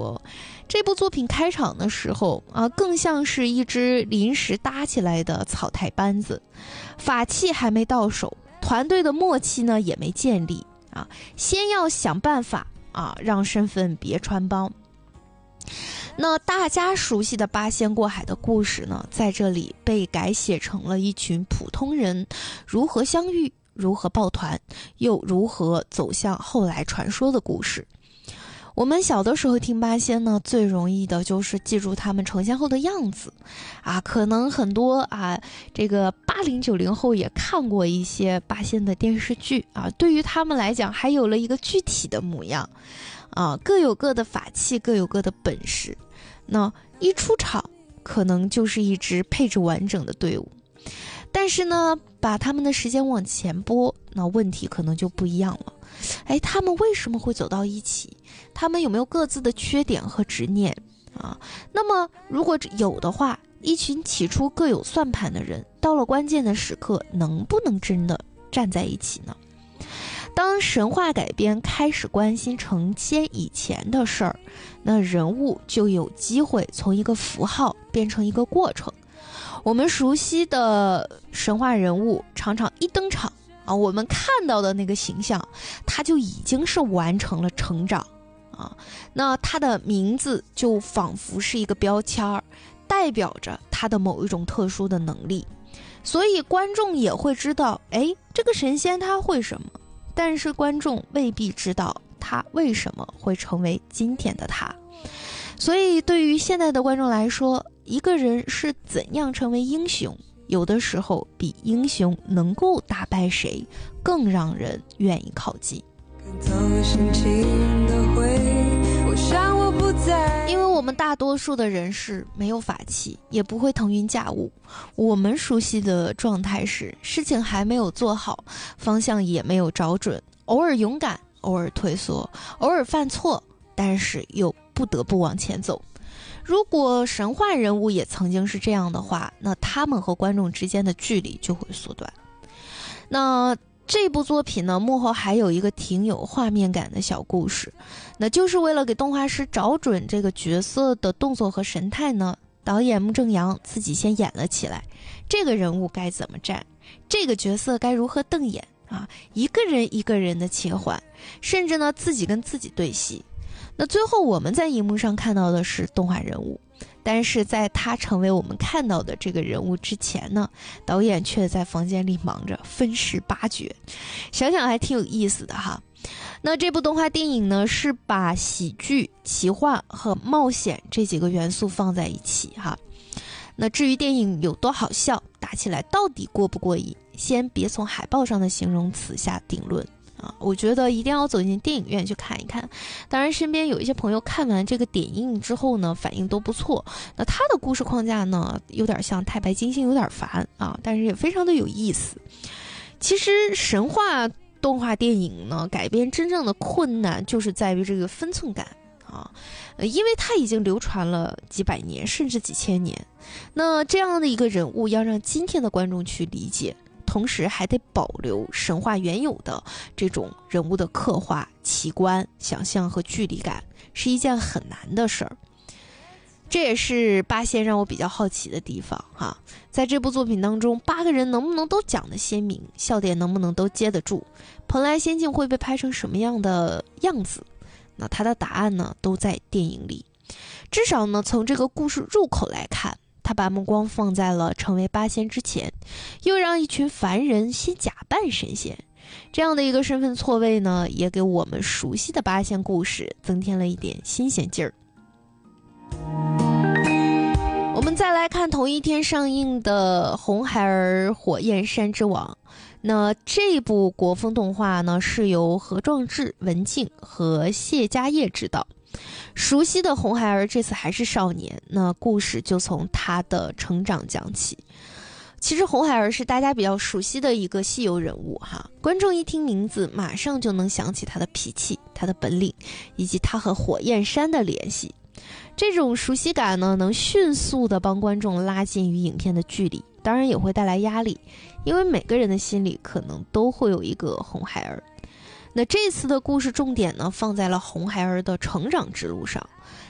说，这部作品开场的时候更像是一支临时搭起来的草台班子，法器还没到手，团队的默契呢也没建立先要想办法让身份别穿帮。那大家熟悉的八仙过海的故事呢，在这里被改写成了一群普通人如何相遇，如何抱团，又如何走向后来传说的故事。我们小的时候听八仙呢，最容易的就是记住他们呈现后的样子可能很多这个80、90后也看过一些八仙的电视剧对于他们来讲还有了一个具体的模样各有各的法器，各有各的本事，那一出场可能就是一支配置完整的队伍。但是呢，把他们的时间往前拨，那问题可能就不一样了。他们为什么会走到一起？他们有没有各自的缺点和执念那么如果有的话，一群起初各有算盘的人，到了关键的时刻，能不能真的站在一起呢？当神话改编开始关心成仙以前的事儿，那人物就有机会从一个符号变成一个过程。我们熟悉的神话人物常常一登场我们看到的那个形象，他就已经是完成了成长那他的名字就仿佛是一个标签，代表着他的某一种特殊的能力，所以观众也会知道这个神仙他会什么，但是观众未必知道他为什么会成为今天的他。所以对于现在的观众来说，一个人是怎样成为英雄，有的时候比英雄能够打败谁更让人愿意靠近。因为我们大多数的人是没有法器，也不会腾云驾雾，我们熟悉的状态是事情还没有做好，方向也没有找准，偶尔勇敢，偶尔退缩，偶尔犯错，但是又不得不往前走。如果神话人物也曾经是这样的话，那他们和观众之间的距离就会缩短。那这部作品呢，幕后还有一个挺有画面感的小故事，那就是为了给动画师找准这个角色的动作和神态呢，导演木正阳自己先演了起来，这个人物该怎么站，这个角色该如何瞪眼一个人一个人的切换，甚至呢自己跟自己对戏。那最后我们在荧幕上看到的是动画人物，但是在他成为我们看到的这个人物之前呢，导演却在房间里忙着分饰八角，想想还挺有意思的哈。那这部动画电影呢，是把喜剧、奇幻和冒险这几个元素放在一起哈。那至于电影有多好笑，打起来到底过不过瘾，先别从海报上的形容词下定论我觉得一定要走进电影院去看一看。当然身边有一些朋友看完这个点映之后呢，反应都不错。那他的故事框架呢，有点像太白金星，有点烦但是也非常的有意思。其实神话动画电影呢，改编真正的困难就是在于这个分寸感因为它已经流传了几百年甚至几千年，那这样的一个人物要让今天的观众去理解，同时还得保留神话原有的这种人物的刻画、奇观、想象和距离感，是一件很难的事儿。这也是八仙让我比较好奇的地方在这部作品当中，8个人能不能都讲得鲜明，笑点能不能都接得住，蓬莱仙境会被拍成什么样的样子，那他的答案呢都在电影里。至少呢从这个故事入口来看，他把目光放在了成为八仙之前，又让一群凡人先假扮神仙，这样的一个身份错位呢，也给我们熟悉的八仙故事增添了一点新鲜劲儿。我们再来看同一天上映的《红孩儿火焰山之王》，那这部国风动画呢，是由何壮智、文静和谢家业执导。熟悉的红孩儿这次还是少年，那故事就从他的成长讲起。其实红孩儿是大家比较熟悉的一个西游人物观众一听名字马上就能想起他的脾气、他的本领以及他和火焰山的联系。这种熟悉感呢，能迅速的帮观众拉近与影片的距离，当然也会带来压力，因为每个人的心里可能都会有一个红孩儿。那这次的故事重点呢，放在了红孩儿的成长之路上。